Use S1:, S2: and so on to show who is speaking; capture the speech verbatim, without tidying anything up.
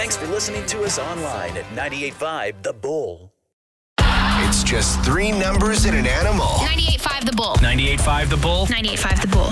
S1: Thanks for listening to us online at ninety-eight point five The Bull.
S2: It's just three numbers and an animal.
S3: ninety-eight point five The Bull.
S4: ninety-eight point five The Bull.
S3: ninety-eight point five The Bull.